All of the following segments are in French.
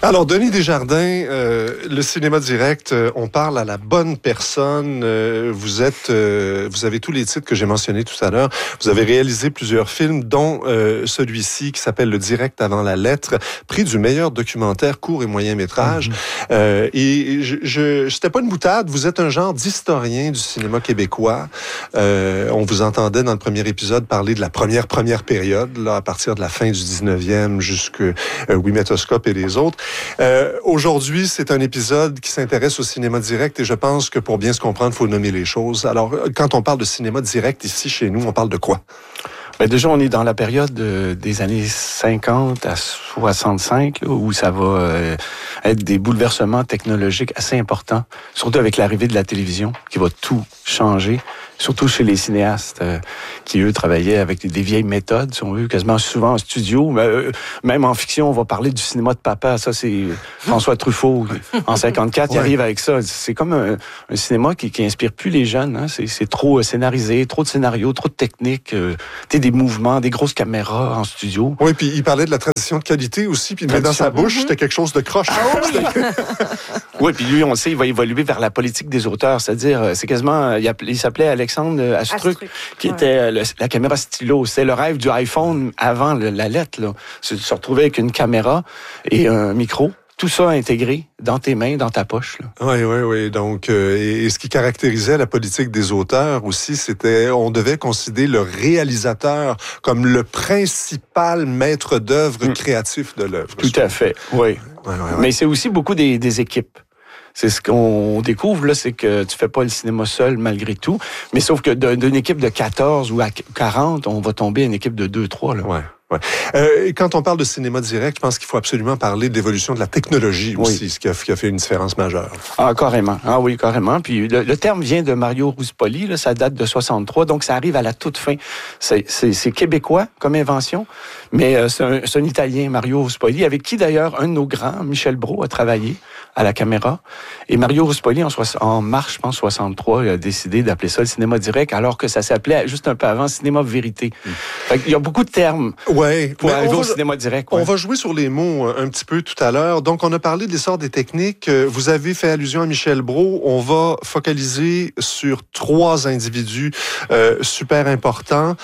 Alors, Denis Desjardins, le cinéma direct, on parle à la bonne personne. Vous avez tous les titres que j'ai mentionnés tout à l'heure. Vous avez réalisé plusieurs films, dont celui-ci qui s'appelle Le Direct avant la lettre, prix du meilleur documentaire court et moyen métrage. Et c'était pas une boutade. Vous êtes un genre d'historien du cinéma québécois. On vous entendait dans le premier épisode parler de la première période, là, à partir de la fin du 19e jusqu'à Ouimetoscope et les autres. Aujourd'hui, c'est un épisode qui s'intéresse au cinéma direct et je pense que pour bien se comprendre, il faut nommer les choses. Alors, quand on parle de cinéma direct ici chez nous, on parle de quoi? Ben déjà, on est dans la période des années 50 à 65, là, où ça va être des bouleversements technologiques assez importants, surtout avec l'arrivée de la télévision, qui va tout changer, surtout chez les cinéastes qui, eux, travaillaient avec des vieilles méthodes, si on veut, quasiment souvent en studio. Même en fiction, on va parler du cinéma de papa. Ça, c'est François Truffaut. En 54, il arrive avec ça. C'est comme un cinéma qui inspire plus les jeunes. Hein. C'est trop scénarisé, trop de scénarios, trop de techniques, des mouvements, des grosses caméras en studio. Oui, puis il parlait de la tradition de qualité aussi, puis il met dans sa bouche, c'était quelque chose de croche. Oui, puis lui, on le sait, il va évoluer vers la politique des auteurs, c'est-à-dire, c'est quasiment, il s'appelait Alexandre Astruc, qui était la caméra stylo. C'est le rêve du iPhone avant la lettre, là. Se retrouver avec une caméra et un micro. Tout ça intégré dans tes mains, dans ta poche. Oui. Donc, et ce qui caractérisait la politique des auteurs aussi, c'était on devait considérer le réalisateur comme le principal maître d'œuvre créatif de l'œuvre. Tout à fait, oui. Mais c'est aussi beaucoup des équipes. C'est ce qu'on découvre, là, c'est que tu fais pas le cinéma seul, malgré tout. Mais sauf que d'une équipe de 14 ou à 40, on va tomber à une équipe de 2-3, là. Ouais. Quand on parle de cinéma direct, je pense qu'il faut absolument parler de l'évolution de la technologie aussi, ce qui a fait une différence majeure. Ah, carrément. Ah oui, carrément. Puis le terme vient de Mario Ruspoli, là, ça date de 63, donc ça arrive à la toute fin. C'est québécois comme invention, mais c'est un Italien, Mario Ruspoli, avec qui d'ailleurs un de nos grands, Michel Brault, a travaillé à la caméra. Et Mario Ruspoli, en mars, je pense, 63, il a décidé d'appeler ça le cinéma direct, alors que ça s'appelait juste un peu avant cinéma vérité. Fait qu'il y a beaucoup de termes. Pour arriver au cinéma direct. On va jouer sur les mots un petit peu tout à l'heure. Donc, on a parlé de l'essor des techniques. Vous avez fait allusion à Michel Brault. On va focaliser sur 3 individus super importants.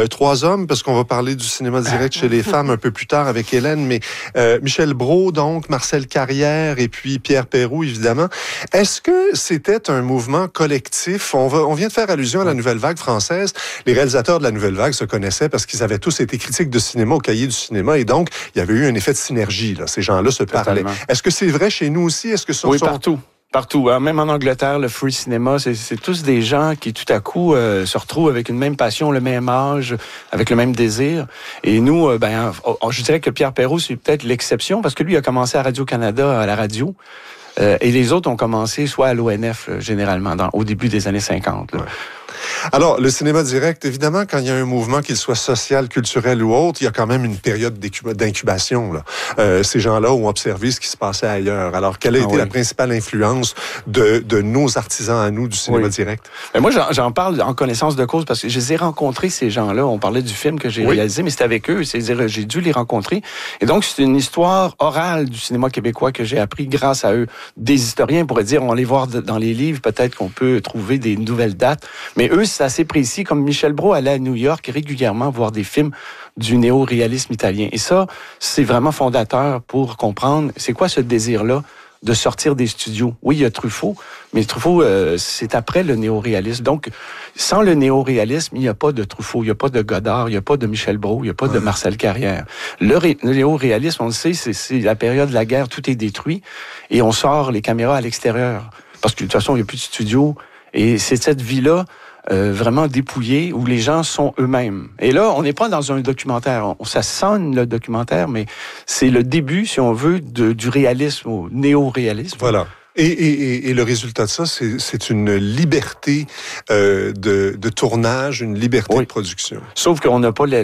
3 hommes, parce qu'on va parler du cinéma direct chez les femmes un peu plus tard avec Hélène. Mais Michel Brault, donc, Marcel Carrière et puis Pierre Perroux, évidemment. Est-ce que c'était un mouvement collectif? On vient de faire allusion à la Nouvelle Vague française. Les réalisateurs de la Nouvelle Vague se connaissaient parce qu'ils avaient tous été critiques de cinéma au cahier du cinéma, et donc, il y avait eu un effet de synergie, là. Ces gens-là se parlaient. Est-ce que c'est vrai chez nous aussi? Est-ce que oui, partout. Même en Angleterre, le free cinema, c'est tous des gens qui, tout à coup, se retrouvent avec une même passion, le même âge, avec le même désir. Et nous, je dirais que Pierre Perrault, c'est peut-être l'exception, parce que lui a commencé à Radio-Canada, à la radio, et les autres ont commencé soit à l'ONF, généralement, au début des années 50. Là. Ouais. Alors, le cinéma direct, évidemment, quand il y a un mouvement, qu'il soit social, culturel ou autre, il y a quand même une période d'incubation, là. Ces gens-là ont observé ce qui se passait ailleurs. Alors, quelle a été la principale influence de nos artisans à nous du cinéma direct? Mais moi, j'en parle en connaissance de cause parce que je les ai rencontrés, ces gens-là. On parlait du film que j'ai réalisé, mais c'était avec eux. C'est-à-dire, j'ai dû les rencontrer. Et donc, c'est une histoire orale du cinéma québécois que j'ai appris grâce à eux. Des historiens pourraient dire, on va les voir dans les livres, peut-être qu'on peut trouver des nouvelles dates. Mais eux, c'est assez précis. Comme Michel Brault allait à New York régulièrement voir des films du néo-réalisme italien. Et ça, c'est vraiment fondateur pour comprendre c'est quoi ce désir-là de sortir des studios. Oui, il y a Truffaut, mais Truffaut, c'est après le néo-réalisme. Donc, sans le néo-réalisme, il n'y a pas de Truffaut, il n'y a pas de Godard, il n'y a pas de Michel Brault, il n'y a pas de Marcel Carrière. Le néo-réalisme, on le sait, c'est la période de la guerre, tout est détruit, et on sort les caméras à l'extérieur. Parce que de toute façon, il n'y a plus de studio. Et c'est cette vie-là vraiment dépouillée où les gens sont eux-mêmes. Et là, on n'est pas dans un documentaire. Ça sonne le documentaire, mais c'est le début, si on veut, du réalisme au néo-réalisme. Voilà. Et le résultat de ça, c'est une liberté de tournage, une liberté de production. Sauf qu'on n'a pas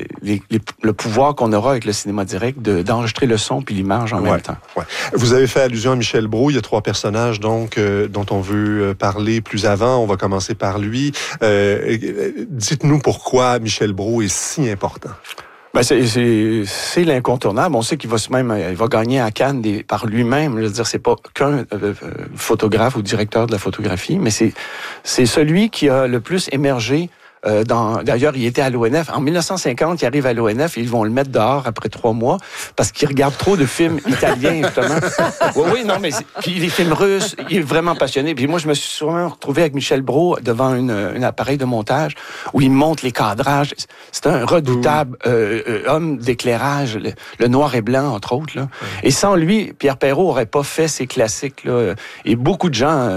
le pouvoir qu'on aura avec le cinéma direct d'enregistrer le son puis l'image en même temps. Ouais. Vous avez fait allusion à Michel Brault. Il y a 3 personnages donc dont on veut parler plus avant. On va commencer par lui. Dites-nous pourquoi Michel Brault est si important. Ben c'est l'incontournable. On sait qu'il va il va gagner à Cannes par lui-même. Je veux dire, c'est pas qu'un photographe ou directeur de la photographie, mais c'est celui qui a le plus émergé. D'ailleurs, il était à l'ONF. En 1950, il arrive à l'ONF et ils vont le mettre dehors après 3 mois parce qu'il regarde trop de films italiens, justement. Oui, non, mais puis les films russes, il est vraiment passionné. Puis moi, je me suis souvent retrouvé avec Michel Brault devant un appareil de montage où il monte les cadrages. C'est un redoutable homme d'éclairage, le noir et blanc, entre autres. Là. Et sans lui, Pierre Perrault aurait pas fait ces classiques. Là. Et beaucoup de gens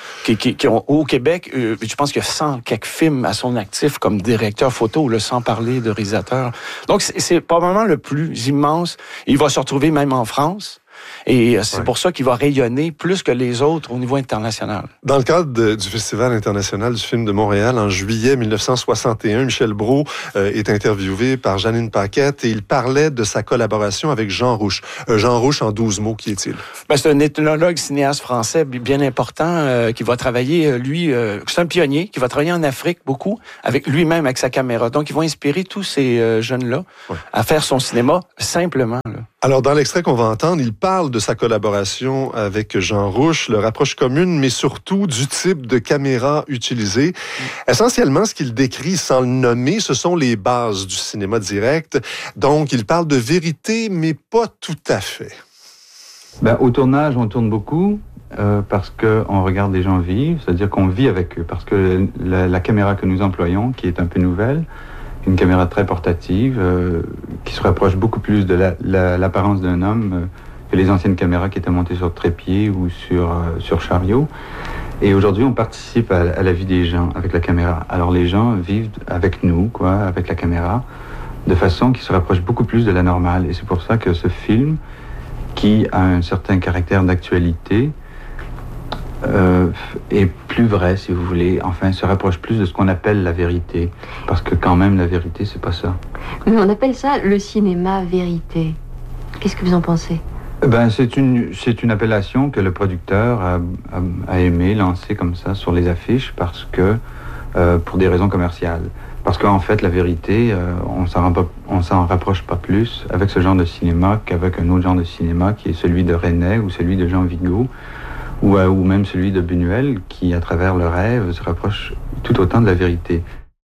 qui ont au Québec, je pense qu'il y a 100 quelques films à son actif comme directeur photo, là, sans parler de réalisateur. Donc, c'est probablement le plus immense. Il va se retrouver même en France. Et c'est pour ça qu'il va rayonner plus que les autres au niveau international. Dans le cadre du Festival international du film de Montréal, en juillet 1961, Michel Brault est interviewé par Janine Paquette et il parlait de sa collaboration avec Jean Rouch. Jean Rouch, en 12 mots, qui est-il? Ben, c'est un ethnologue cinéaste français bien important qui va travailler, lui, c'est un pionnier, qui va travailler en Afrique beaucoup, avec lui-même, avec sa caméra. Donc, il va inspirer tous ces jeunes-là à faire son cinéma simplement. Là. Alors, dans l'extrait qu'on va entendre, il parle de sa collaboration avec Jean Rouch, leur approche commune, mais surtout du type de caméra utilisée. Essentiellement, ce qu'il décrit sans le nommer, ce sont les bases du cinéma direct. Donc, il parle de vérité, mais pas tout à fait. Ben, au tournage, on tourne beaucoup parce qu'on regarde des gens vivre, c'est-à-dire qu'on vit avec eux. Parce que la caméra que nous employons, qui est un peu nouvelle, une caméra très portative, qui se rapproche beaucoup plus de l'apparence d'un homme que les anciennes caméras qui étaient montées sur trépied ou sur chariot. Et aujourd'hui, on participe à la vie des gens avec la caméra. Alors les gens vivent avec nous, avec la caméra, de façon qui se rapproche beaucoup plus de la normale. Et c'est pour ça que ce film, qui a un certain caractère d'actualité, est plus vrai, si vous voulez, enfin, se rapproche plus de ce qu'on appelle la vérité. Parce que quand même, la vérité, c'est pas ça. Mais on appelle ça le cinéma vérité. Qu'est-ce que vous en pensez? Ben, c'est une appellation que le producteur a aimé lancer comme ça sur les affiches parce que, pour des raisons commerciales. Parce qu'en fait, la vérité, on s'en rapproche pas plus avec ce genre de cinéma qu'avec un autre genre de cinéma qui est celui de Resnais ou celui de Jean Vigo. Ou même celui de Buñuel, qui, à travers le rêve, se rapproche tout autant de la vérité.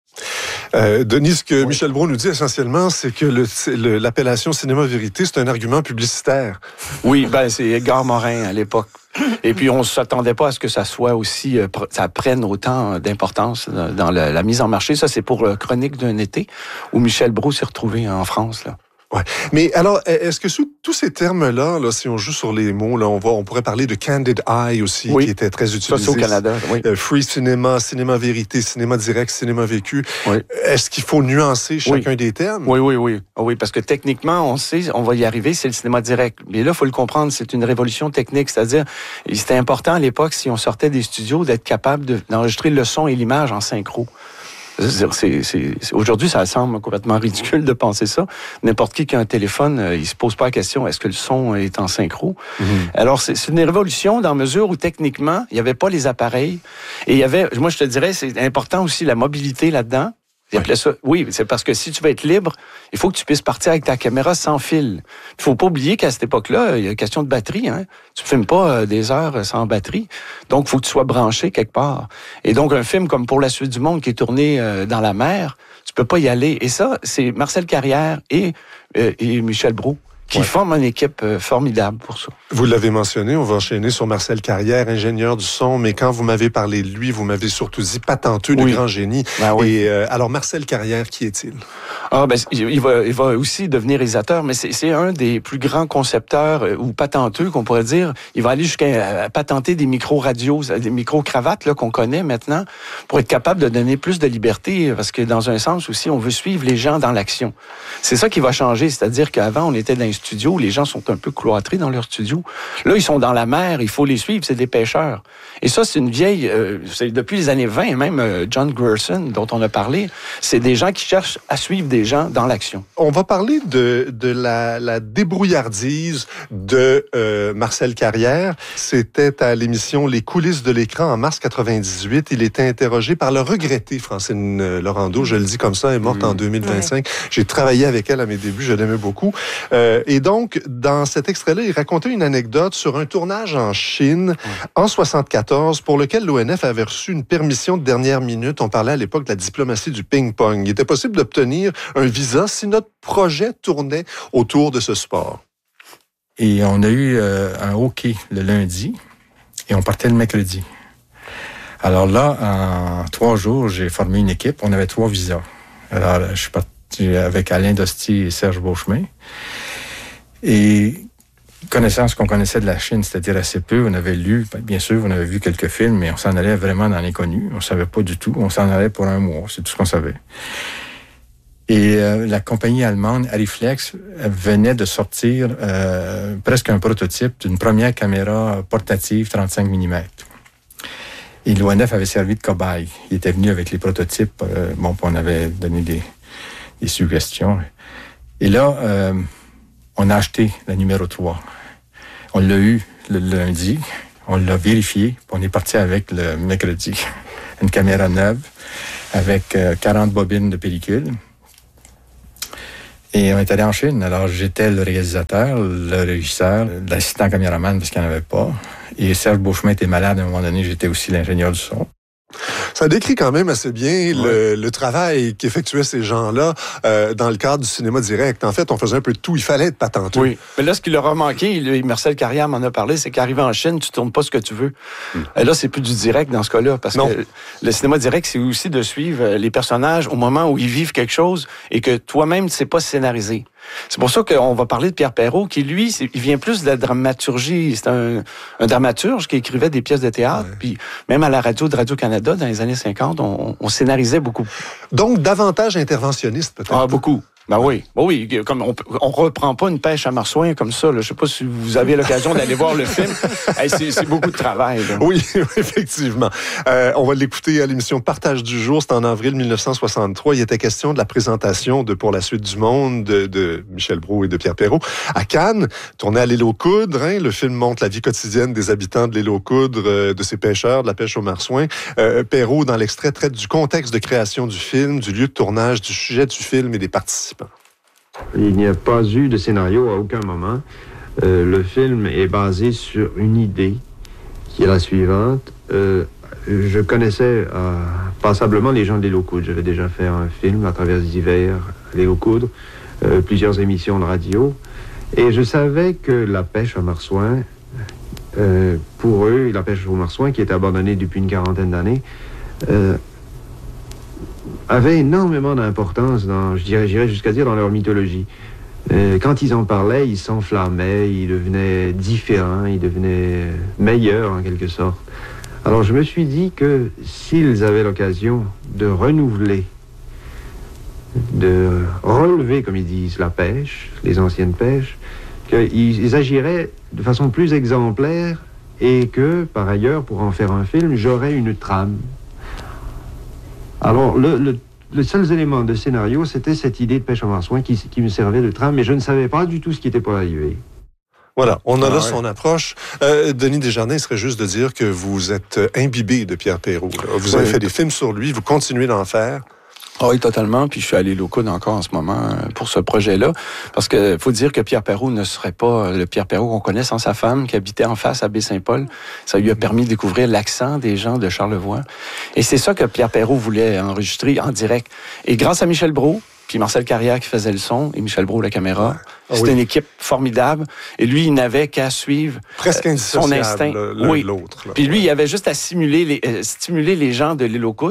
Denis, ce que Michel Brault nous dit essentiellement, c'est que l'appellation cinéma-vérité, c'est un argument publicitaire. Oui, ben c'est Edgar Morin à l'époque. Et puis, on ne s'attendait pas à ce que ça soit aussi, ça prenne autant d'importance dans la mise en marché. Ça, c'est pour Chronique d'un été, où Michel Brault s'est retrouvé en France, là. Ouais. Mais alors, est-ce que sous tous ces termes-là, là, si on joue sur les mots, là, on pourrait parler de Candid Eye aussi, qui était très utilisé. Ça, c'est au Canada, oui. Free cinéma, cinéma vérité, cinéma direct, cinéma vécu. Oui. Est-ce qu'il faut nuancer chacun des termes? Oui, parce que techniquement, on sait, on va y arriver, c'est le cinéma direct. Mais là, il faut le comprendre, c'est une révolution technique. C'est-à-dire, c'était important à l'époque, si on sortait des studios, d'être capable d'enregistrer le son et l'image en synchro. Aujourd'hui, ça semble complètement ridicule de penser ça. N'importe qui a un téléphone, il se pose pas la question, est-ce que le son est en synchro? Mm-hmm. Alors, c'est une révolution dans la mesure où, techniquement, il n'y avait pas les appareils. Et il y avait, moi, je te dirais, c'est important aussi la mobilité là-dedans. Oui, c'est parce que si tu veux être libre, il faut que tu puisses partir avec ta caméra sans fil. Il faut pas oublier qu'à cette époque-là, il y a une question de batterie. Hein? Tu ne filmes pas des heures sans batterie. Donc, il faut que tu sois branché quelque part. Et donc, un film comme Pour la suite du monde qui est tourné dans la mer, tu peux pas y aller. Et ça, c'est Marcel Carrière et Michel Brault qui forment une équipe formidable pour ça. Vous l'avez mentionné, on va enchaîner sur Marcel Carrière, ingénieur du son, mais quand vous m'avez parlé de lui, vous m'avez surtout dit patenteux de grand génie. Ben oui. Et alors, Marcel Carrière, qui est-il? Il va aussi devenir réalisateur, mais c'est un des plus grands concepteurs ou patenteux qu'on pourrait dire. Il va aller jusqu'à patenter des micro-radios, des micro-cravates là, qu'on connaît maintenant, pour être capable de donner plus de liberté, parce que dans un sens aussi, on veut suivre les gens dans l'action. C'est ça qui va changer, c'est-à-dire qu'avant, on était dans un studios où les gens sont un peu cloîtrés dans leur studio. Là, ils sont dans la mer, il faut les suivre, c'est des pêcheurs. Et ça, c'est une vieille... c'est depuis les années 20, même John Grierson, dont on a parlé, c'est des gens qui cherchent à suivre des gens dans l'action. On va parler de la débrouillardise de Marcel Carrière. C'était à l'émission Les coulisses de l'écran en mars 98. Il était interrogé par le regretté Francine Laurando, je le dis comme ça, elle est morte en 2025. Ouais. J'ai travaillé avec elle à mes débuts, je l'aimais beaucoup. Et donc, dans cet extrait-là, il racontait une anecdote sur un tournage en Chine en 74 pour lequel l'ONF avait reçu une permission de dernière minute. On parlait à l'époque de la diplomatie du ping-pong. Il était possible d'obtenir un visa si notre projet tournait autour de ce sport. Et on a eu un hockey le lundi et on partait le mercredi. Alors là, en 3 jours, j'ai formé une équipe. On avait 3 visas. Alors, je suis parti avec Alain Dostier et Serge Beauchemin. Et connaissant ce qu'on connaissait de la Chine, c'est-à-dire assez peu, on avait lu, bien sûr, on avait vu quelques films, mais on s'en allait vraiment dans l'inconnu. On savait pas du tout. On s'en allait pour 1 mois. C'est tout ce qu'on savait. Et la compagnie allemande Ariflex venait de sortir presque un prototype d'une première caméra portative 35 mm. Et l'ONF avait servi de cobaye. Il était venu avec les prototypes. On avait donné des suggestions. Et là, on a acheté la numéro 3. On l'a eu le lundi. On l'a vérifié. On est parti avec le mercredi. Une caméra neuve avec 40 bobines de pellicule. Et on est allé en Chine. Alors, j'étais le réalisateur, le régisseur, l'assistant caméraman parce qu'il n'y en avait pas. Et Serge Beauchemin était malade à un moment donné. J'étais aussi l'ingénieur du son. Ça décrit quand même assez bien le travail qu'effectuaient ces gens-là dans le cadre du cinéma direct. En fait, on faisait un peu de tout. Il fallait être patenté. Oui. Mais là, ce qui leur a manqué, Marcel Carrière m'en a parlé, c'est qu'arrivé en Chine, tu tournes pas ce que tu veux. Et là, c'est plus du direct dans ce cas-là. Parce que le cinéma direct, c'est aussi de suivre les personnages au moment où ils vivent quelque chose et que toi-même, tu sais pas scénariser. C'est pour ça qu'on va parler de Pierre Perrault, qui, lui, il vient plus de la dramaturgie. C'est un dramaturge qui écrivait des pièces de théâtre. Ouais. Puis même à la radio de Radio-Canada, dans les années 50, on scénarisait beaucoup. Donc, davantage interventionniste, peut-être? Ah, beaucoup. Ben oui, comme on reprend pas une pêche à marsouin comme ça. Là. Je sais pas si vous avez l'occasion d'aller voir le film. Hey, c'est beaucoup de travail. Là. Oui, effectivement. On va l'écouter à l'émission Partage du jour. C'est en avril 1963. Il était question de la présentation de Pour la suite du monde de Michel Brault et de Pierre Perrault à Cannes, tourné à l'île aux Coudres. Le film montre la vie quotidienne des habitants de l'île aux Coudres, de ces pêcheurs, de la pêche au marsouin. Perrault, dans l'extrait, traite du contexte de création du film, du lieu de tournage, du sujet du film et des participants. Il n'y a pas eu de scénario à aucun moment. Le film est basé sur une idée qui est la suivante. Je connaissais passablement les gens de l'île aux Coudres. J'avais déjà fait un film à travers les hivers à l'île aux Coudres, plusieurs émissions de radio. Et je savais que la pêche à marsouin, pour eux, la pêche au marsouin, qui est abandonnée depuis une 40aine d'années, avait énormément d'importance j'irais jusqu'à dire dans leur mythologie. Quand ils en parlaient, ils s'enflammaient, ils devenaient différents, ils devenaient meilleurs en quelque sorte. Alors je me suis dit que s'ils avaient l'occasion de renouveler, de relever, comme ils disent, la pêche, les anciennes pêches, qu'ils agiraient de façon plus exemplaire et que, par ailleurs, pour en faire un film, j'aurais une trame. Alors, le seul élément de scénario, c'était cette idée de pêche au marsouin qui me servait de trame, mais je ne savais pas du tout ce qui était pour arriver. Voilà, on a là son approche. Denis Desjardins, il serait juste de dire que vous êtes imbibé de Pierre Perrault. Là. Vous avez fait des films sur lui, vous continuez d'en faire. Ah oui, totalement. Puis je suis allé au Coude encore en ce moment pour ce projet-là. Parce que faut dire que Pierre Perrault ne serait pas le Pierre Perrault qu'on connaît sans sa femme qui habitait en face à Baie-Saint-Paul. Ça lui a permis de découvrir l'accent des gens de Charlevoix. Et c'est ça que Pierre Perrault voulait enregistrer en direct. Et grâce à Michel Brault, puis Marcel Carrière qui faisait le son, et Michel Brault la caméra. C'était une équipe formidable. Et lui, il n'avait qu'à suivre presque son instinct. L'un de l'autre. Là. Puis lui, il avait juste à stimuler les gens de l'île aux Coudres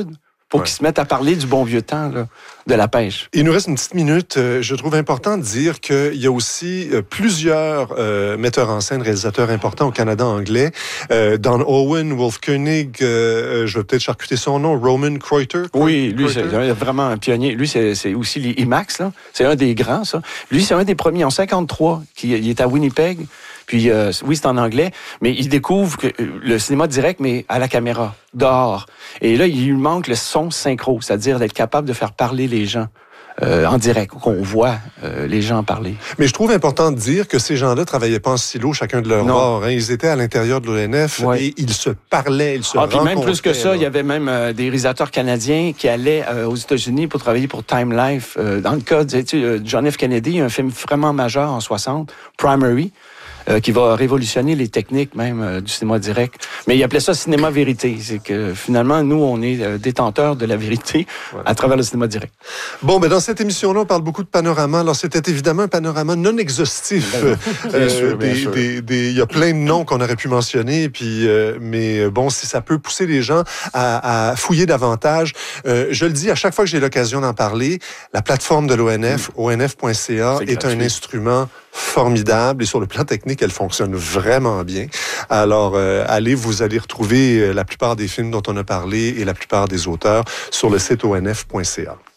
pour qu'ils se mettent à parler du bon vieux temps là, de la pêche. Il nous reste une petite minute. Je trouve important de dire qu'il y a aussi plusieurs metteurs en scène, réalisateurs importants au Canada anglais. Don Owen, Wolf Koenig, je vais peut-être charcuter son nom, Roman Kreuter. Oui, lui, c'est vraiment un pionnier. Lui, c'est aussi les IMAX, là. C'est un des grands, ça. Lui, c'est un des premiers en 53, il est à Winnipeg. Puis, oui, c'est en anglais, mais il découvre que le cinéma direct, mais à la caméra, dehors. Et là, il lui manque le son synchro, c'est-à-dire d'être capable de faire parler les gens en direct, qu'on voit les gens parler. Mais je trouve important de dire que ces gens-là travaillaient pas en silo, chacun de leur bord. Hein. Ils étaient à l'intérieur de l'ONF et ils se parlaient, ils se rencontraient. Puis même plus que ça, il y avait même des réalisateurs canadiens qui allaient aux États-Unis pour travailler pour Time Life. Dans le cas de John F. Kennedy, un film vraiment majeur en 60, Primary, qui va révolutionner les techniques même du cinéma direct. Mais il appelait ça cinéma vérité. C'est que finalement, nous, on est détenteurs de la vérité à travers le cinéma direct. Bon, mais dans cette émission-là, on parle beaucoup de panorama. Alors, c'était évidemment un panorama non exhaustif. Il y a plein de noms qu'on aurait pu mentionner. Puis, mais bon, si ça peut pousser les gens à fouiller davantage, je le dis à chaque fois que j'ai l'occasion d'en parler, la plateforme de l'ONF, onf.ca, est un instrument formidable et sur le plan technique, elle fonctionne vraiment bien. Alors, vous allez retrouver la plupart des films dont on a parlé et la plupart des auteurs sur le site onf.ca.